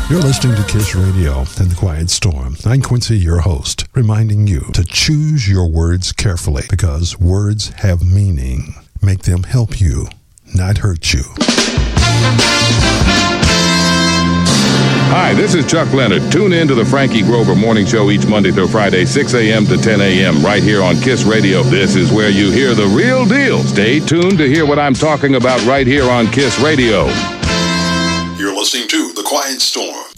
You're listening to KISS Radio and The Quiet Storm. I'm Quincy, your host, reminding you to choose your words carefully because words have meaning. Make them help you, not hurt you. Hi, this is Chuck Leonard. Tune in to the Frankie Grover Morning Show each Monday through Friday, 6 a.m. to 10 a.m. right here on KISS Radio. This is where you hear the real deal. Stay tuned to hear what I'm talking about right here on KISS Radio. You're listening to The Quiet Storm.